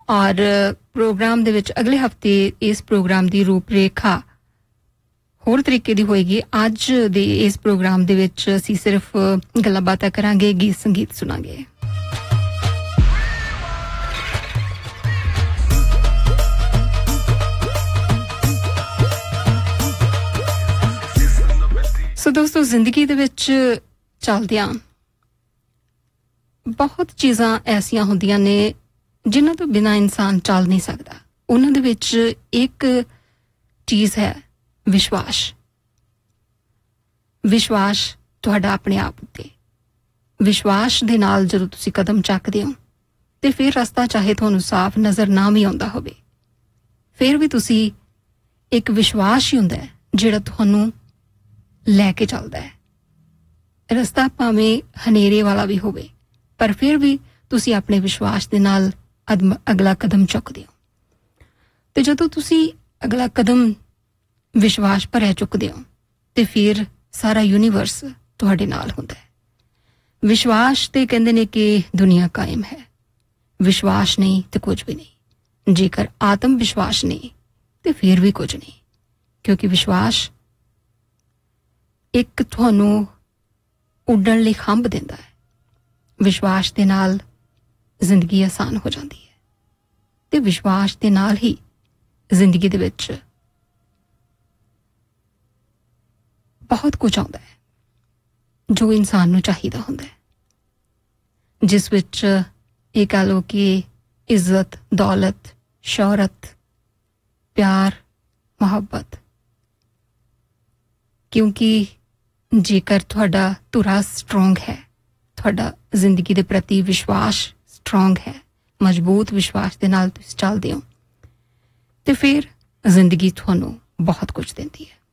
और प्रोग्राम दे विच अगले हफ्ते इस प्रोग्राम दी रूपरेखा होर तरीके दी होएगी। अज दे इस प्रोग्राम दे विच असीं सिर्फ गल्लां बातां करांगे, गीत संगीत सुनांगे। सो दोस्तों, जिंदगी दे विच चलदियां बहुत चीज़ां ऐसियां हुंदियां ने जिन्हां तो बिना इंसान चल नहीं सकदा। उन्हां दे विच एक चीज़ है विश्वास। विश्वास तुहाडा अपने आप उत्ते। विश्वास दे नाल जदों तुसीं कदम चकदे हो ते फिर रस्ता चाहे तुहानूं साफ नज़र ना भी आउंदा होवे, फिर भी तुसीं एक विश्वास ही हुंदा है जिहड़ा तुहानूं लैके चलदा है। रस्ता भावें हनेरे वाला भी होवे, पर फिर भी तुसीं अपने विश्वास दे नाल अगला कदम चुकदे हो। ते जदों तुसीं अगला कदम विश्वास भरिया चुकदे हो ते फिर सारा यूनीवर्स तुहाडे नाल हुंदा है। विश्वास ते कहंदे ने कि दुनिया कायम है, विश्वास नहीं तो कुछ भी नहीं। जेकर आत्म विश्वास नहीं तो फिर भी कुछ नहीं, क्योंकि विश्वास एक तुहानूं उड्डण लई खंभ दिंदा है। विश्वास दे नाल जिंदगी आसान हो जाती है ते विश्वास दे नाल ही जिंदगी दे विच बहुत कुछ आउंदा है जो इंसान नूं चाहीदा हुंदा है, जिस विच ये कह लो कि इज्जत, दौलत, शौहरत, प्यार, मुहब्बत। क्योंकि जेकर तुहाडा धुरा स्ट्रोंग है, तुहाडा जिंदगी दे प्रति विश्वास स्ट्रोंग है, मजबूत विश्वास दे नाल तुसीं चलदे हो ते फिर जिंदगी तुहानूं बहुत कुछ दिंदी है।